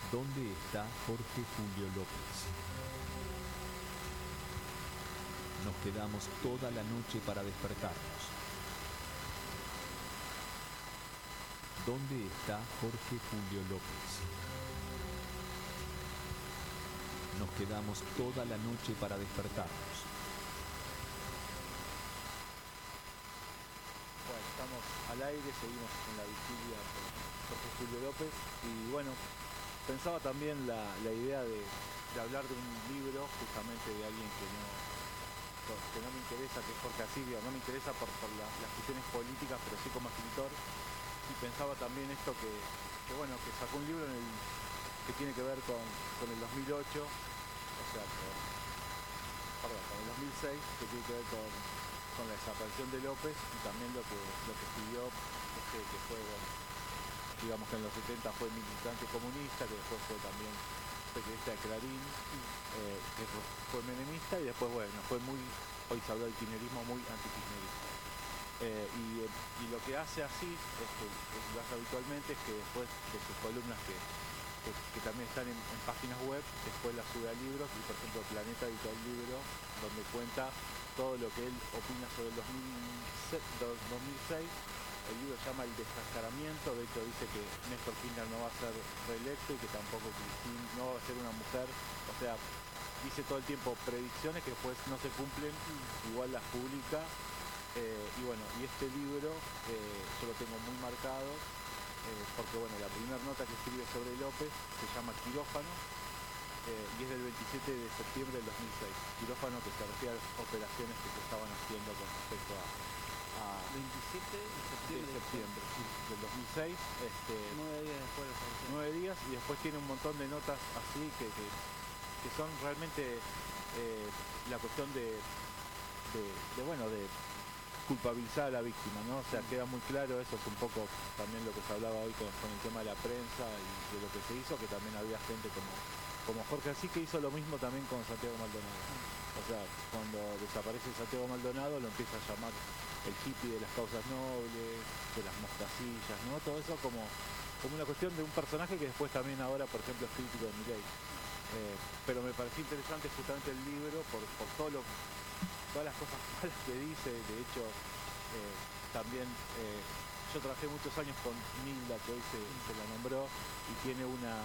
¿Dónde está Jorge Julio López? Nos quedamos toda la noche para despertarnos. ¿Dónde está Jorge Julio López? Nos quedamos toda la noche para despertarnos. Bueno, estamos al aire, seguimos con la vigilia con Jorge Julio López y bueno, pensaba también la idea de hablar de un libro justamente de alguien que no me interesa, que es Jorge Asilio, no me interesa por las cuestiones políticas, pero sí como escritor. Y pensaba también esto que sacó un libro que tiene que ver con el 2008, o sea, con el 2006, que tiene que ver con la desaparición de López y también lo que escribió, que fue, bueno, digamos que en los 70 fue militante comunista, que después fue también periodista de Clarín, que fue menemista y después, bueno, hoy se habló del kirchnerismo, muy antikirchnerista. Y lo que hace así, lo hace habitualmente, es que después de sus columnas que también están en páginas web, después las sube a libros y por ejemplo Planeta editó el libro donde cuenta todo lo que él opina sobre el 2006. El libro se llama El Descascaramiento, de hecho dice que Néstor Kirchner no va a ser reelecto y que tampoco Cristina no va a ser una mujer, o sea, dice todo el tiempo predicciones que después no se cumplen, igual las publica. Y bueno, y este libro yo lo tengo muy marcado, porque bueno, la primera nota que escribe sobre López se llama Quirófano, y es del 27 de septiembre del 2006. Quirófano, que se refiere a las operaciones que se estaban haciendo con respecto a 27 de septiembre sí, del 2006. 9 días después de la elección. 9 días, y después tiene un montón de notas así que son realmente la cuestión de culpabilizar a la víctima, ¿no? O sea, queda muy claro, eso es un poco también lo que se hablaba hoy con el tema de la prensa y de lo que se hizo, que también había gente como Jorge Así, que hizo lo mismo también con Santiago Maldonado. O sea, cuando desaparece Santiago Maldonado lo empieza a llamar el hippie de las causas nobles, de las mostacillas, ¿no? Todo eso como una cuestión de un personaje que después también ahora, por ejemplo, es crítico de Milei. Pero me pareció interesante justamente el libro por todas las cosas malas que dice. De hecho, también yo trabajé muchos años con Nilda, que hoy se la nombró, y tiene una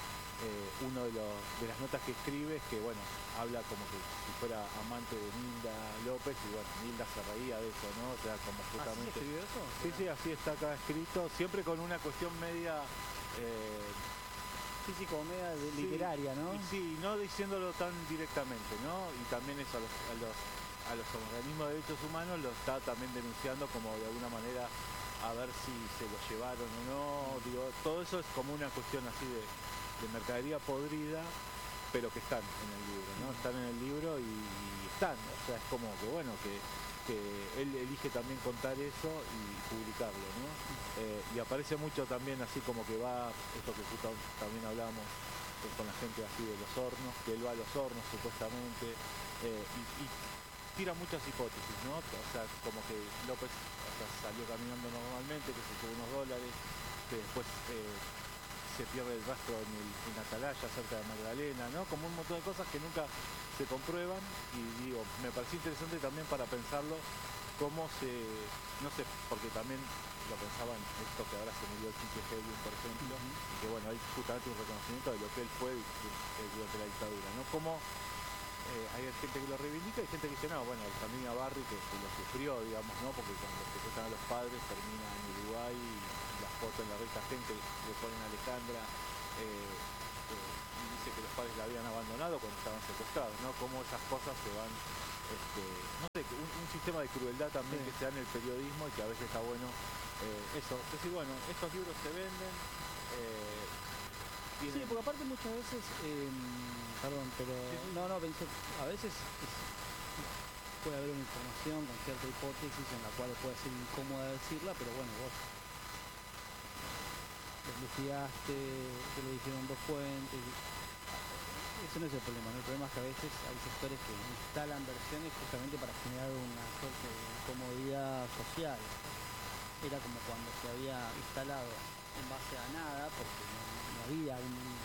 de las notas que escribe es que, bueno, habla como que si fuera amante de Nilda López, y bueno, Nilda se reía de eso, ¿no? O sea, como justamente... ¿Así se escribió eso? Sí, así está acá escrito, siempre con una cuestión media... Físico, media literaria, ¿no? Y sí, no diciéndolo tan directamente, ¿no? Y también eso a los organismos de derechos humanos lo está también denunciando como de alguna manera a ver si se lo llevaron o no. Digo, todo eso es como una cuestión así de mercadería podrida, pero que están en el libro, ¿no? Están en el libro y están, o sea, es como que bueno, que él elige también contar eso y publicarlo, ¿no? Y aparece mucho también así como que va, esto que justo también hablamos con la gente así de los hornos, que él va a los hornos supuestamente, y tira muchas hipótesis, ¿no? O sea, como que López, o sea, salió caminando normalmente, que se llevó unos dólares, que después se pierde el rastro en Atalaya, cerca de Magdalena, ¿no? Como un montón de cosas que nunca se comprueban, y digo, me pareció interesante también para pensarlo, cómo no sé, porque también lo pensaba en esto que ahora se murió el Quique Helium, por ejemplo, y que bueno, hay justamente un reconocimiento de lo que él fue durante la dictadura, ¿no? Como hay gente que lo reivindica y gente que dice, no, bueno, el Familia Barri que lo sufrió, digamos, ¿no? Porque cuando secuestran a los padres termina en Uruguay, y las fotos en la revista Gente le ponen a Alejandra, y dice que los padres la habían abandonado cuando estaban secuestrados, ¿no? Cómo esas cosas se van, no sé, un sistema de crueldad también que se da en el periodismo, y que a veces está bueno eso, es decir, bueno, estos libros se venden, sí, porque aparte muchas veces, perdón, pero pensé, a veces puede haber una información con cierta hipótesis en la cual puede ser incómoda decirla, pero bueno, vos lo investigaste, te lo dijeron dos fuentes, eso no es el problema, ¿no? El problema es que a veces hay sectores que instalan versiones justamente para generar una suerte de comodidad social. Era como cuando se había instalado en base a nada, porque no había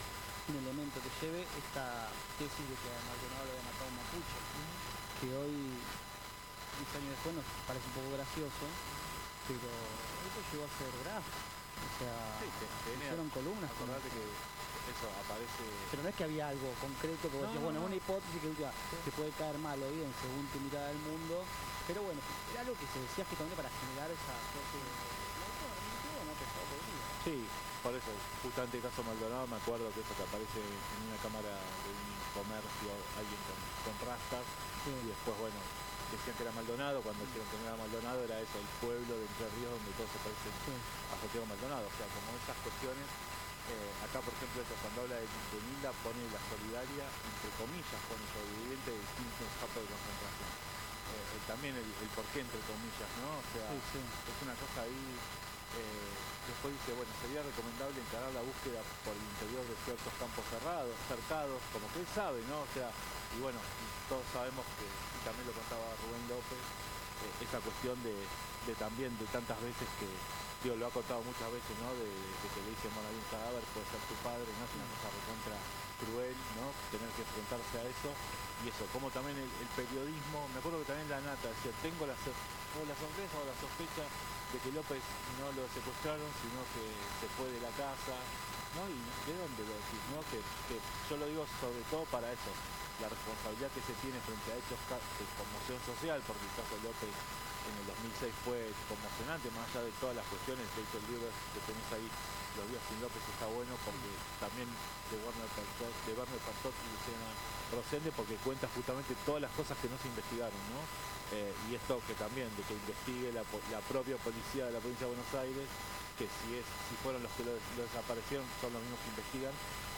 un elemento que lleve esta tesis de que a Maldonado lo había matado un mapuche, que hoy, 10 años después, nos parece un poco gracioso, pero esto llegó a ser grave. O sea, Sí, hicieron columnas con acordate esto. que eso aparece. Pero no es que había algo concreto que vos decías, bueno, es una hipótesis que última, te puede caer mal o bien según tu mirada del mundo, pero bueno, era algo que se decía justamente para generar esa suerte de no pesado por día. Sí, por eso, justamente el caso Maldonado, me acuerdo que eso que aparece en una cámara de un comercio, alguien con rastas, Sí. y después, bueno, decían que era Maldonado, cuando dijeron que no era Maldonado, era eso, el pueblo de Entre Ríos donde todos se parecen Sí. a Santiago Maldonado, o sea, como esas cuestiones. Acá, por ejemplo, eso, cuando habla de Nilda, pone la solidaria, entre comillas, pone sobreviviente de distintos campos de concentración. También el porqué, entre comillas, ¿no? O sea, Sí. es una cosa ahí. Después dice, bueno, sería recomendable encarar la búsqueda por el interior de ciertos campos cercados, como que él sabe, ¿no? O sea, y bueno, todos sabemos que, y también lo contaba Rubén López, esa cuestión de también de tantas veces que, digo, lo ha contado muchas veces, ¿no? De que le dicen, bueno, hay un cadáver, puede ser tu padre, ¿no? Es una cosa recontra cruel, ¿no? Tener que enfrentarse a eso. Y eso, como también el periodismo, me acuerdo que también la Nata decía, tengo la sorpresa o la sospecha de que López no lo secuestraron, sino que se fue de la casa, ¿no? ¿Y de dónde lo decís, no? Que yo lo digo sobre todo para eso, la responsabilidad que se tiene frente a hechos de conmoción social, porque el caso de López en el 2006 fue conmocionante, más allá de todas las cuestiones. De hecho, el libro que tenés ahí, Los días sin López, está bueno, porque también de Werner Pertot y Luciana Rosende, porque cuenta justamente todas las cosas que no se investigaron, ¿no? Y esto que también, de que investigue la propia policía de la provincia de Buenos Aires, que si fueron los que lo desaparecieron, son los mismos que investigan.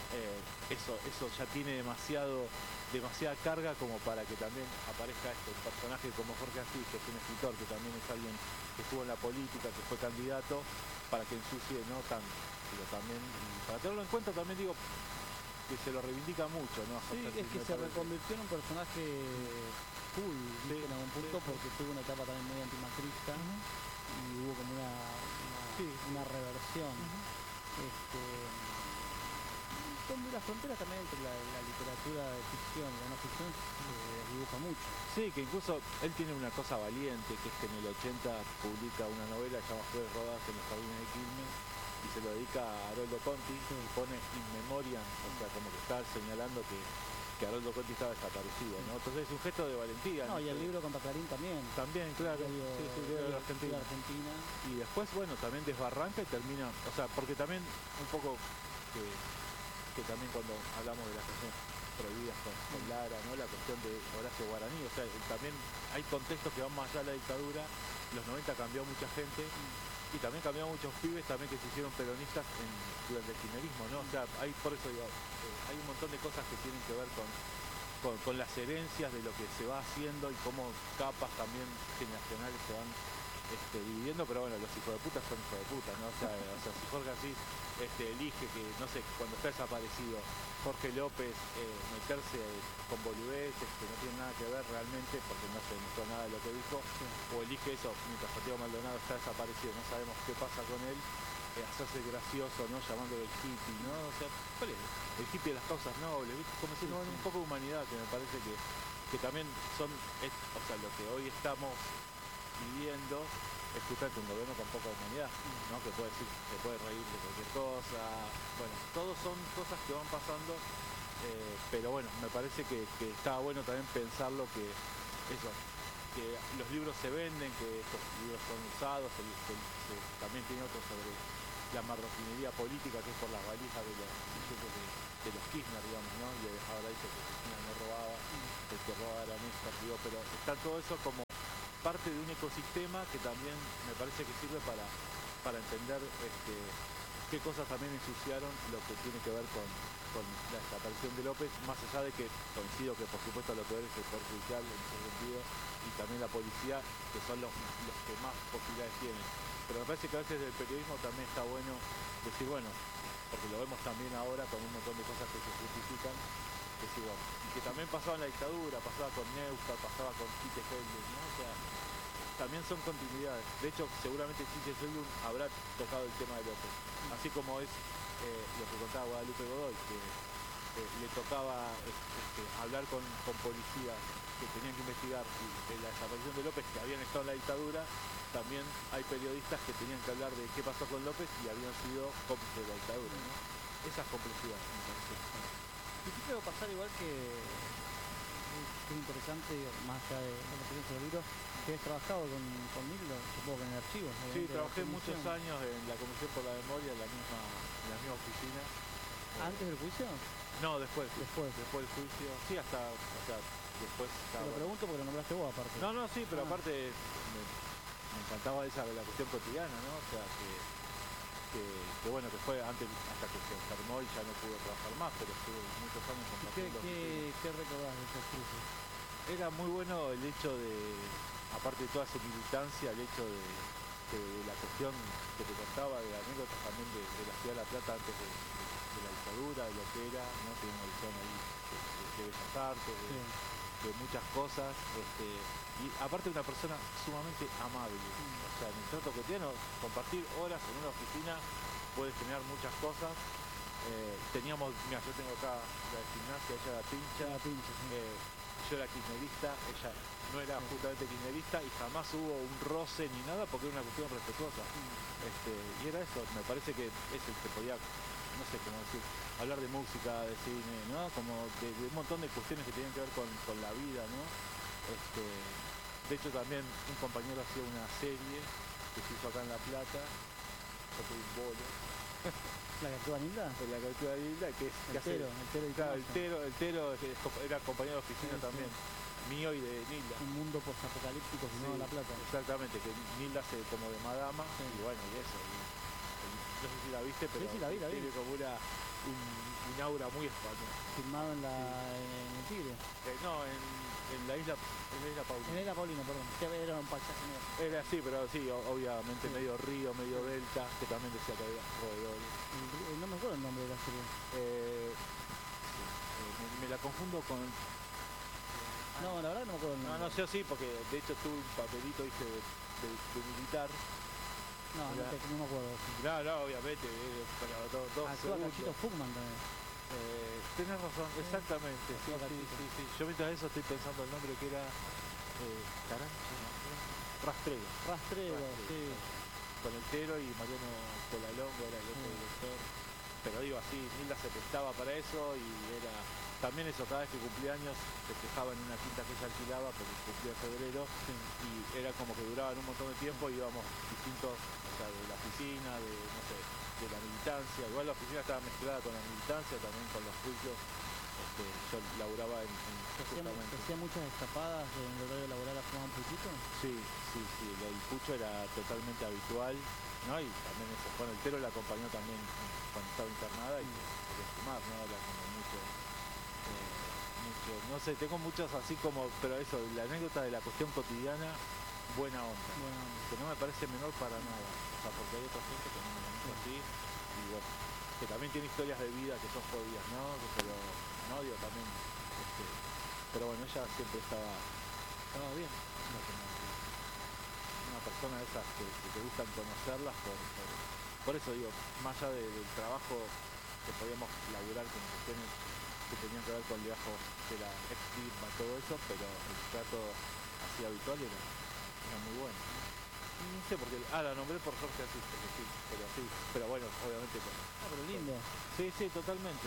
Eso ya tiene demasiada carga como para que también aparezca un personaje como Jorge Asís, que es un escritor, que también es alguien que estuvo en la política, que fue candidato, para que ensucie no tanto, pero también, para tenerlo en cuenta también digo que se lo reivindica mucho, ¿no? Sí, es que se reconvirtió en un personaje cool, ¿viste? En algún punto, porque tuvo una etapa también muy antimacrista y hubo como una reversión. Donde la frontera también entre la literatura de ficción y la no ficción se dibuja mucho. Sí, que incluso él tiene una cosa valiente, que es que en el 80 publica una novela llamada Flores Rodadas en los Jardines de Quilmes y se lo dedica a Haroldo Conti y pone In Memoriam, o sea, como que está señalando que Haroldo Conti estaba desaparecido, ¿no? Entonces es un gesto de valentía. No, y el libro contra Clarín también. También, claro. Sí, de la Argentina. Y después, bueno, también desbarranca y termina, o sea, porque también un poco que también cuando hablamos de las cuestiones prohibidas con Lara, ¿no? La cuestión de Horacio Guaraní, o sea, también hay contextos que van más allá de la dictadura. Los 90 cambió mucha gente y también cambiaron muchos pibes también que se hicieron peronistas durante el kirchnerismo, ¿no? O sea, por eso digo, hay un montón de cosas que tienen que ver con las herencias de lo que se va haciendo y cómo capas también generacionales se van dividiendo, pero bueno, los hijos de puta son hijos de puta, ¿no? O sea, si Jorge Asís elige que, no sé, cuando está desaparecido Jorge López meterse con boludeces que no tienen nada que ver realmente, porque no se demostró nada de lo que dijo, o elige eso, mientras Santiago Maldonado está desaparecido, no sabemos qué pasa con él, hacerse gracioso, ¿no? Llamándolo el hippie, ¿no? O sea, ¿cuál es? El hippie de las causas nobles, ¿viste? Como si no, un poco de humanidad, que me parece que también o sea, lo que hoy estamos viviendo es justamente un gobierno con poca humanidad, ¿no? Que puede decir, se puede reír de cualquier cosa, bueno, todos son cosas que van pasando, pero bueno, me parece que está bueno también pensarlo que los libros se venden, que estos libros son usados, también tiene otro sobre la marroquinería política, que es por las valijas de los Kirchner, digamos, ¿no? Y ahora dice que Cristina no robaba, el que robaba era Néstor, digo, pero está todo eso como parte de un ecosistema que también me parece que sirve para entender qué cosas también ensuciaron lo que tiene que ver con la desaparición de López, más allá de que coincido que por supuesto lo peor es el Poder Judicial en ese sentido y también la policía, que son los que más posibilidades tienen. Pero me parece que a veces del periodismo también está bueno decir, bueno, porque lo vemos también ahora con un montón de cosas que se justifican, decir, bueno, y que también pasaba en la dictadura, pasaba con Neustadt, pasaba con Chiche Feldman, ¿no? O sea, también son continuidades. De hecho, seguramente Chiche Feldman habrá tocado el tema de López, así como es lo que contaba Guadalupe Godoy, que le tocaba hablar con policías que tenían que investigar la desaparición de López, que habían estado en la dictadura, también hay periodistas que tenían que hablar de qué pasó con López y habían sido cómplices de la dictadura, ¿no? Esas complejidades, me parece. Y sí creo pasar igual que es interesante, más allá de la experiencia del libro, que has trabajado con Nilda, supongo que en el archivo. Sí, trabajé muchos años en la Comisión por la Memoria, en la misma oficina. ¿Antes del juicio? No, después. Después del juicio. Sí, hasta, o sea, después estaba... Te lo pregunto porque lo nombraste vos aparte. No, sí, pero aparte me encantaba la cuestión cotidiana, ¿no? O sea, que bueno, que fue antes, hasta que se enfermó y ya no pudo trabajar más, pero estuve muchos años compartiendo. ¿Qué recordás de esos cruces? Era muy bueno el hecho de, aparte de toda su militancia, el hecho de la cuestión que te contaba, de anécdotas también de la ciudad de La Plata antes de la dictadura, de lo que era, ¿no? Tenía una visión ahí de Bellas Artes, de muchas cosas, y aparte una persona sumamente amable, o sea, en el trato cotidiano, compartir horas en una oficina puede generar muchas cosas. Teníamos, mira, yo tengo acá la de gimnasia, ella era pincha, yo era kirchnerista, ella no era justamente kirchnerista y jamás hubo un roce ni nada porque era una cuestión respetuosa. Y era eso, me parece que se podía, no sé cómo decir, hablar de música, de cine, ¿no? Como de un montón de cuestiones que tenían que ver con la vida, ¿no? De hecho también un compañero hacía una serie que se hizo acá en La Plata, yo soy un bolo. ¿La que actúa Nilda? La que actúa Nilda, que es... El Tero era compañero de oficina también, mío y de Nilda. Un mundo postapocalíptico filmado en La Plata. Exactamente, que Nilda hace como de madama, y bueno, y eso. No sé si la viste, pero sí, la vi. tiene como un aura muy española. Filmado en el Tigre. No, en la isla Paulina. En la isla Paulina, perdón. Que era un paisaje negro. Era así, pero sí, obviamente medio río, medio delta, que también decía que había roedores. No me acuerdo el nombre de la serie. Me la confundo con... No, la verdad no me acuerdo el nombre. No, yo sí, porque de hecho tuve un papelito de militar. No me acuerdo. No, obviamente, pero dos actúa segundos. Cachito Fugman también. Tenés razón, exactamente. Sí. Yo mientras eso estoy pensando el nombre que era... Rastrero, sí. Con el Tero y Mariano Colalongo era el otro director. Pero digo así, Nilda se prestaba para eso y era... También eso, cada vez que cumplía años festejaba en una quinta que ella alquilaba porque cumplía en febrero y era como que duraban un montón de tiempo y íbamos distintos, o sea, de la oficina, de la militancia. Igual la oficina estaba mezclada con la militancia, también con los juicios. Yo laburaba en ¿Se hacían muchas escapadas en el horario laboral a fumar un puchito? Sí, el pucho era totalmente habitual, ¿no? Y también eso, bueno, el Tero la acompañó también cuando estaba internada y quería fumar, ¿no? Era como mucho, no sé, tengo muchas así como, pero eso, la anécdota de la cuestión cotidiana, buena onda, que no me parece menor para nada, o sea, porque hay otra gente que no me lo dice así, y bueno, que también tiene historias de vida que son jodidas, ¿no? Pero, no, digo, también, pero bueno, ella siempre estaba bien, una persona de esas que te gustan conocerlas por eso digo, más allá del trabajo que podíamos laburar con cuestiones que tenían que ver con lejos de la ex-firma, todo eso, pero el trato así habitual era muy bueno. No sé por qué, la nombré por Jorge Asís, pero bueno, obviamente con... pero lindo. Sí, totalmente.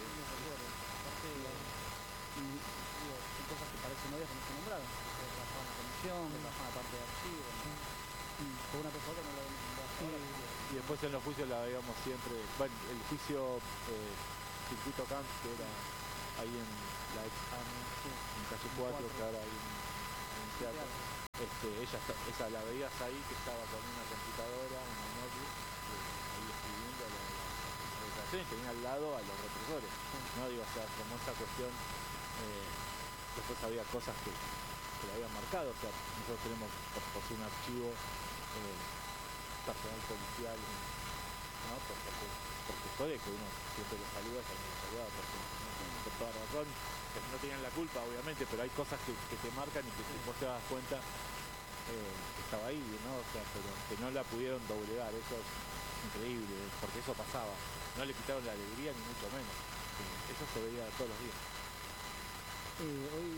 Son cosas que parecen obvias que no se nombraron. Que trabajaban en la comisión, que trabajaban en la parte de archivo. Por una cosa u otra no lo habíamos nombrado. Y después en los juicios la veíamos siempre, bueno, el juicio Circuito Camp, que era ahí en la ex AME, en calle 4, que ahora hay un teatro. Esa la veías ahí, que estaba con una computadora, una notebook, ahí escribiendo las declaraciones, que tenía al lado a los represores, ¿no? Digo, o sea, como esa cuestión, después había cosas que la habían marcado, o sea, nosotros tenemos por un archivo personal policial, ¿no? Porque fue de que uno siempre lo saluda, también lo saludaba, por toda razón, que no tenían la culpa, obviamente, pero hay cosas que te marcan y que vos te das cuenta que estaba ahí, ¿no? O sea, pero que no la pudieron doblegar, eso es increíble, porque eso pasaba. No le quitaron la alegría ni mucho menos. eso se veía todos los días. Hoy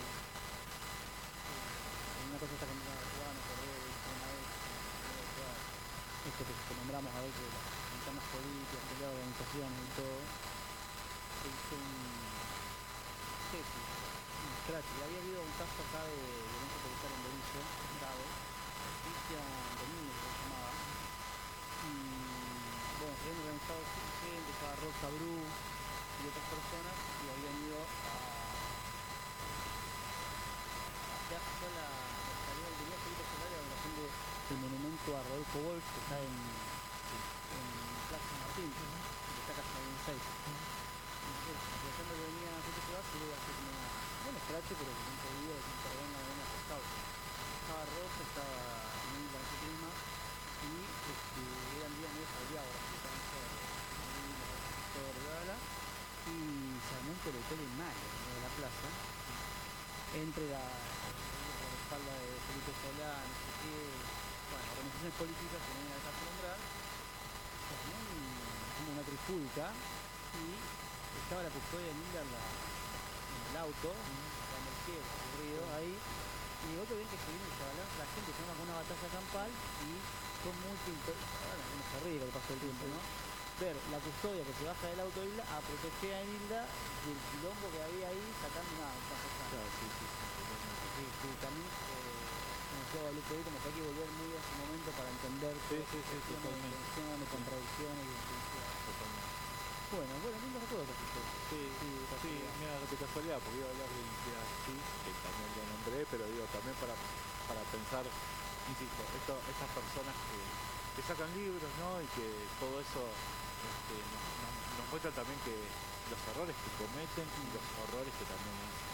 una cosa está contando jugada, me acordé de una vez, esto que nombramos a veces, las internas políticas, las organizaciones y todo, se hizo un tesis, un scratch, y había habido un caso acá de violencia policial en Berizo, grave, Cristian Domínguez se llamaba, y bueno, se habían organizado gente, estaba Rosa Bru y otras personas, y habían ido hacia la salida del día Felipe Solari a la relación del monumento a Rodolfo Wolf, que está en Plaza Martín, que está acá en el 6. Entonces, aprovechando que venía Felipe Solari, se iba a hacer un escrache, pero con un pedido de que intervengan en una causas. Estaba Rosa, estaba Nilda en su prima, y eran días medio salviados, y se armó un pelotón mal en la plaza, entre la espalda de Felipe Solá, no sé qué, bueno, organizaciones políticas que venían al caso de nombrar, se armó como una trifulca, y estaba la custodia de Nilda en el auto, cuando el cielo, ocurrido ahí, y otro bien que se viene la gente se llama con una batalla campal, y fue muy bueno, uno se ríe con el paso del tiempo, ¿no? Ver la custodia que se baja del auto de Hilda a proteger a Hilda del quilombo que había ahí sacando una cosa. Claro, sí, también como decía Luis Pedro, como que hay que volver muy a ese momento para entender totalmente. de contradicciones y identidades. Totalmente. Bueno, lindo recuerdo que Sí, mira, de casualidad, porque iba a hablar de identidad sí, que también lo nombré, pero digo, también para pensar, insisto, estas personas que sacan libros, ¿no? Y que todo eso nos muestra también que los errores que cometen y los horrores que también hacen.